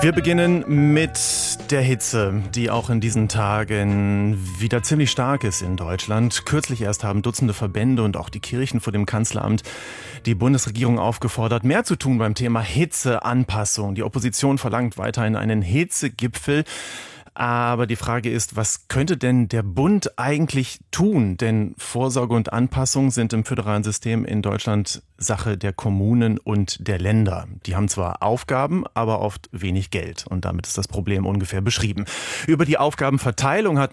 Wir beginnen mit der Hitze, die auch in diesen Tagen wieder ziemlich stark ist in Deutschland. Kürzlich erst haben Dutzende Verbände und auch die Kirchen vor dem Kanzleramt die Bundesregierung aufgefordert, mehr zu tun beim Thema Hitzeanpassung. Die Opposition verlangt weiterhin einen Hitzegipfel. Aber die Frage ist, was könnte denn der Bund eigentlich tun? Denn Vorsorge und Anpassung sind im föderalen System in Deutschland Sache der Kommunen und der Länder. Die haben zwar Aufgaben, aber oft wenig Geld. Und damit ist das Problem ungefähr beschrieben. Über die Aufgabenverteilung hat